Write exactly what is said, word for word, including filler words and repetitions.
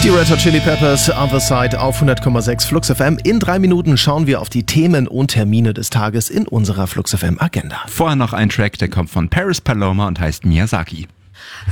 Die Red Hot Chili Peppers, Other Side auf hundert Komma sechs Flux F M. In drei Minuten schauen wir auf die Themen und Termine des Tages in unserer Flux F M Agenda. Vorher noch ein Track, der kommt von Paris Paloma und heißt Miyazaki.